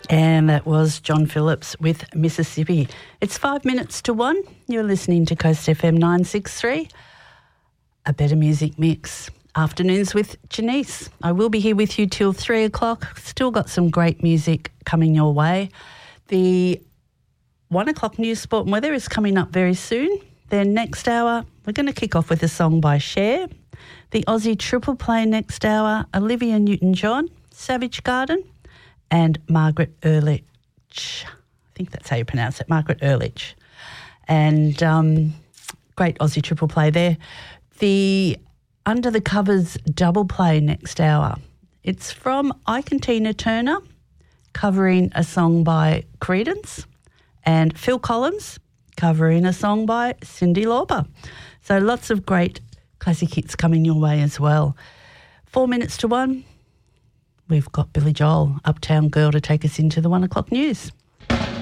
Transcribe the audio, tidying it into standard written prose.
And that was John Phillips with Mississippi. It's 5 minutes to 1. You're listening to Coast FM 963, a better music mix. Afternoons with Janice. I will be here with you till 3 o'clock. Still got some great music coming your way. The 1 o'clock news, sport and weather is coming up very soon. Then next hour, we're going to kick off with a song by Cher. The Aussie Triple Play next hour, Olivia Newton-John, Savage Garden, and Margaret Ehrlich. I think that's how you pronounce it, Margaret Ehrlich. And great Aussie Triple Play there. The Under the Covers double play next hour. It's from Ike and Tina Turner, covering a song by Creedence, and Phil Collins covering a song by Cyndi Lauper. So lots of great classic hits coming your way as well. 4 minutes to 1. We've got Billy Joel, Uptown Girl, to take us into the 1 o'clock news.